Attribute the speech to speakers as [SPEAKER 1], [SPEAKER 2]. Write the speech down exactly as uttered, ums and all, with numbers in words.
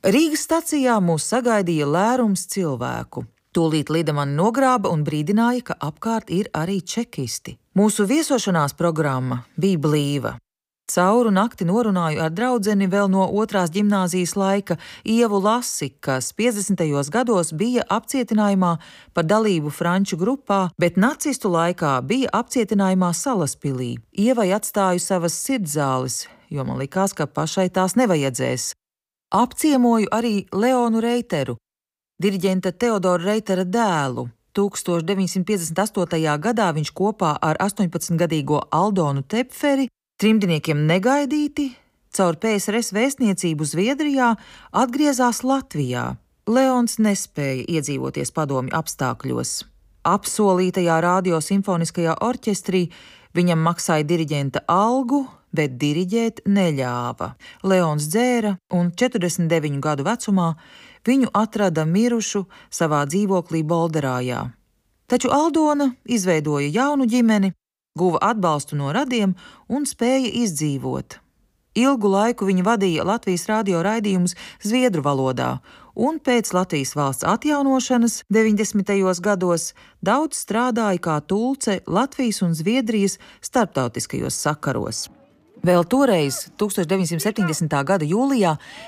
[SPEAKER 1] Rīgas stacijā mūs sagaidīja lērums cilvēku. Tūlīt Lida mani nogrāba un brīdināja, ka apkārt ir arī čekisti. Mūsu viesošanās programma bija blīva. Cauru nakti norunāju ar draudzeni vēl no otrās ģimnāzijas laika Ievu Lasi, kas piecdesmitajos gados bija apcietinājumā par dalību franču grupā, bet nacistu laikā bija apcietinājumā Salaspilī. Ievai atstāju savas sirdzāles, jo man likās, ka pašai tās nevajadzēs. Apciemoju arī Leonu Reiteru, diriģenta Teodora Reitera dēlu. tūkstoš deviņsimt piecdesmit astotajā gadā viņš kopā ar astoņpadsmitgadīgo Aldonu Tepferi trimdniekiem negaidīti caur P S R S vēstniecību Zviedrijā atgriezās Latvijā. Leons nespēja iedzīvoties padomju apstākļos. Apsolītajā radiosimfoniskajā orķestrī viņam maksāja diriģenta algu, bet diriģēt neļāva. Leons dzēra un četrdesmit deviņu gadu vecumā viņu atrada mirušu savā dzīvoklī Bolderājā. Taču Aldona izveidoja jaunu ģimeni, guva atbalstu no radiem un spēja izdzīvot. Ilgu laiku viņa vadīja Latvijas radio raidījumus zviedru valodā, un pēc Latvijas valsts atjaunošanas deviņdesmitajos gados daudz strādāja kā tulce Latvijas un Zviedrijas starptautiskajos sakaros. Vēl toreiz, tūkstoš deviņsimt septiņdesmitā gada jūlijā,